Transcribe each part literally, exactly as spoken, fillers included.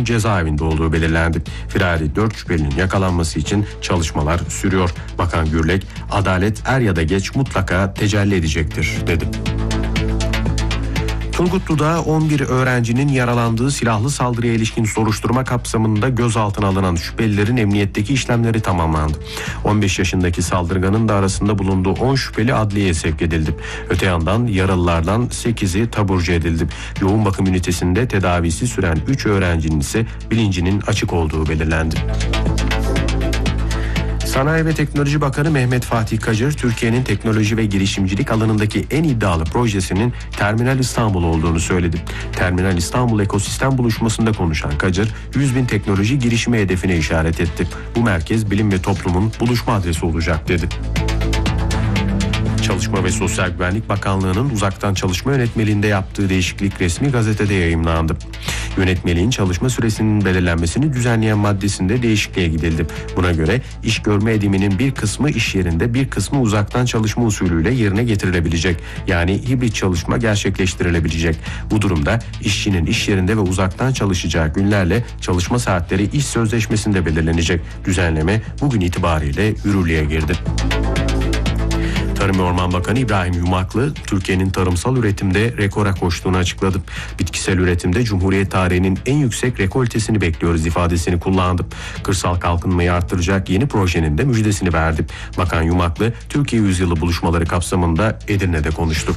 toplumunun cezaevinde olduğu belirlendi. Firari dört şüphelinin yakalanması için çalışmalar sürüyor. Bakan Gürlek, adalet er ya da geç mutlaka tecelli edecektir dedi. Turgutlu'da on bir öğrencinin yaralandığı silahlı saldırıya ilişkin soruşturma kapsamında gözaltına alınan şüphelilerin emniyetteki işlemleri tamamlandı. on beş yaşındaki saldırganın da arasında bulunduğu on şüpheli adliyeye sevk edildi. Öte yandan yaralılardan sekizi taburcu edildi. Yoğun bakım ünitesinde tedavisi süren üç öğrencinin ise bilincinin açık olduğu belirlendi. Sanayi ve Teknoloji Bakanı Mehmet Fatih Kacır, Türkiye'nin teknoloji ve girişimcilik alanındaki en iddialı projesinin Terminal İstanbul olduğunu söyledi. Terminal İstanbul ekosistem buluşmasında konuşan Kacır, yüz bin teknoloji girişimi hedefine işaret etti. Bu merkez bilim ve toplumun buluşma adresi olacak dedi. Çalışma ve Sosyal Güvenlik Bakanlığı'nın uzaktan çalışma yönetmeliğinde yaptığı değişiklik resmi gazetede yayımlandı. Yönetmeliğin çalışma süresinin belirlenmesini düzenleyen maddesinde değişikliğe gidildi. Buna göre iş görme ediminin bir kısmı iş yerinde, bir kısmı uzaktan çalışma usulüyle yerine getirilebilecek. Yani hibrit çalışma gerçekleştirilebilecek. Bu durumda işçinin iş yerinde ve uzaktan çalışacağı günlerle çalışma saatleri iş sözleşmesinde belirlenecek. Düzenleme bugün itibariyle yürürlüğe girdi. Tarım ve Orman Bakanı İbrahim Yumaklı, Türkiye'nin tarımsal üretimde rekora koştuğunu açıkladı. Bitkisel üretimde Cumhuriyet tarihinin en yüksek rekoltesini bekliyoruz ifadesini kullandı. Kırsal kalkınmayı arttıracak yeni projenin de müjdesini verdi. Bakan Yumaklı, Türkiye Yüzyılı buluşmaları kapsamında Edirne'de konuştu.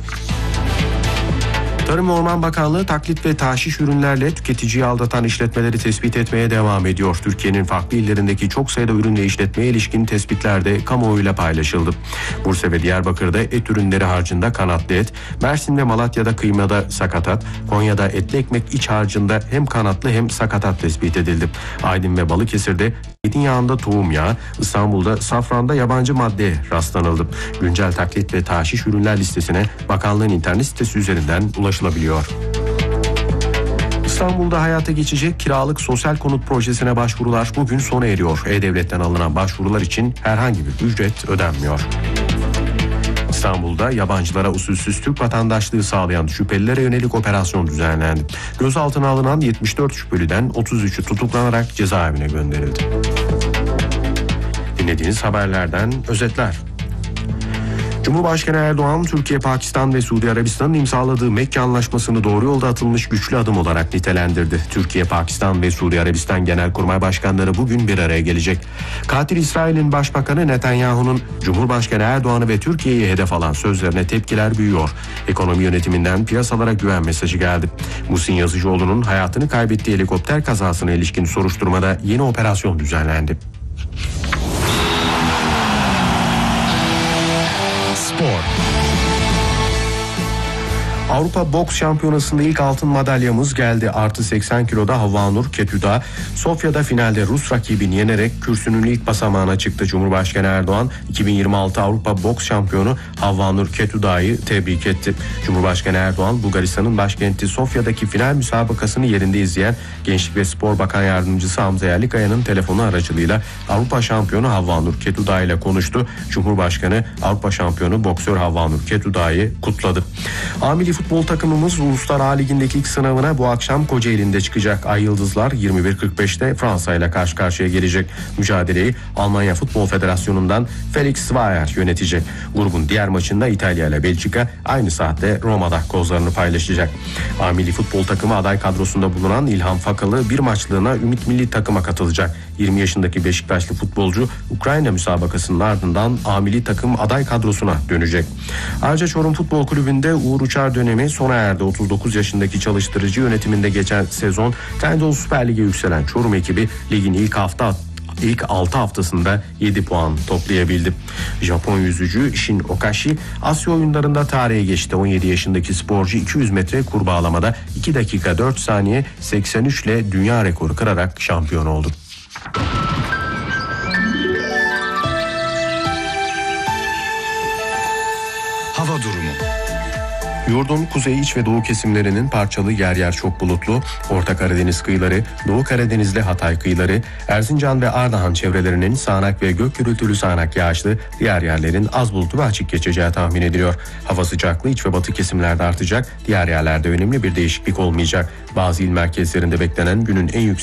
Tarım ve Orman Bakanlığı taklit ve tahşiş ürünlerle tüketiciyi aldatan işletmeleri tespit etmeye devam ediyor. Türkiye'nin farklı illerindeki çok sayıda ürün ve işletmeye ilişkin tespitler de kamuoyuyla paylaşıldı. Bursa ve Diyarbakır'da et ürünleri harcında kanatlı et, Mersin ve Malatya'da kıymada sakatat, Konya'da etli ekmek iç harcında hem kanatlı hem sakatat tespit edildi. Aydın ve Balıkesir'de zeytinyağında tohum yağı, İstanbul'da safranda yabancı madde rastlanıldı. Güncel taklit ve tahşiş ürünler listesine bakanlığın internet sitesi üzerinden ulaşılabiliyor. İstanbul'da hayata geçecek kiralık sosyal konut projesine başvurular bugün sona eriyor. E-Devlet'ten alınan başvurular için herhangi bir ücret ödenmiyor. İstanbul'da yabancılara usulsüz Türk vatandaşlığı sağlayan şüphelilere yönelik operasyon düzenlendi. Gözaltına alınan yetmiş dört şüpheliden otuz üçü tutuklanarak cezaevine gönderildi. Dinlediğiniz haberlerden özetler. Cumhurbaşkanı Erdoğan, Türkiye, Pakistan ve Suudi Arabistan'ın imzaladığı Mekke Anlaşması'nı doğru yolda atılmış güçlü adım olarak nitelendirdi. Türkiye, Pakistan ve Suudi Arabistan Genelkurmay Başkanları bugün bir araya gelecek. Katil İsrail'in Başbakanı Netanyahu'nun Cumhurbaşkanı Erdoğan'ı ve Türkiye'yi hedef alan sözlerine tepkiler büyüyor. Ekonomi yönetiminden piyasalara güven mesajı geldi. Muhsin Yazıcıoğlu'nun hayatını kaybettiği helikopter kazasına ilişkin soruşturmada yeni operasyon düzenlendi. Spor. Avrupa Boks Şampiyonası'nda ilk altın madalyamız geldi. Artı seksen kiloda Havvanur Ketüda, Sofya'da finalde Rus rakibini yenerek kürsünün ilk basamağına çıktı. Cumhurbaşkanı Erdoğan, iki bin yirmi altı Avrupa Boks Şampiyonu Havvanur Ketüda'yı tebrik etti. Cumhurbaşkanı Erdoğan, Bulgaristan'ın başkenti Sofya'daki final müsabakasını yerinde izleyen Gençlik ve Spor Bakan Yardımcısı Hamza Yerlikaya'nın telefonu aracılığıyla Avrupa Şampiyonu Havvanur Ketüda ile konuştu. Cumhurbaşkanı Avrupa Şampiyonu boksör Havvanur Ketüda'yı kutladı. Amili futbol takımımız Uluslar A Ligi'ndeki ilk sınavına bu akşam Kocaeli'nde çıkacak. Ay Yıldızlar yirmi bir kırk beşte Fransa ile karşı karşıya gelecek. Mücadeleyi Almanya Futbol Federasyonu'ndan Felix Zweier yönetecek. Grubun diğer maçında İtalya ile Belçika aynı saatte Roma'da kozlarını paylaşacak. A Milli futbol takımı aday kadrosunda bulunan İlhan Fakalı bir maçlığına Ümit Milli takıma katılacak. yirmi yaşındaki Beşiktaşlı futbolcu Ukrayna müsabakasının ardından A Milli takım aday kadrosuna dönecek. Ayrıca Çorum Futbol Kulübü'nde Uğur Uçar dönemi sona erdi. otuz dokuz yaşındaki çalıştırıcı yönetiminde geçen sezon Trendyol Süper Lig'e yükselen Çorum ekibi ligin ilk hafta ilk altı haftasında yedi puan toplayabildi. Japon yüzücü Shin Okashi Asya oyunlarında tarihe geçti. on yedi yaşındaki sporcu iki yüz metre kurbağalamada iki dakika dört saniye seksen üç ile dünya rekoru kırarak şampiyon oldu. Hava durumu. Yurdun kuzey, iç ve doğu kesimlerinin parçalı, yer yer çok bulutlu, Orta Karadeniz kıyıları, Doğu Karadeniz'le Hatay kıyıları, Erzincan ve Ardahan çevrelerinin sağanak ve gök gürültülü sağanak yağışlı, diğer yerlerin az bulutlu ve açık geçeceği tahmin ediliyor. Hava sıcaklığı iç ve batı kesimlerde artacak, diğer yerlerde önemli bir değişiklik olmayacak. Bazı il merkezlerinde beklenen günün en yüksek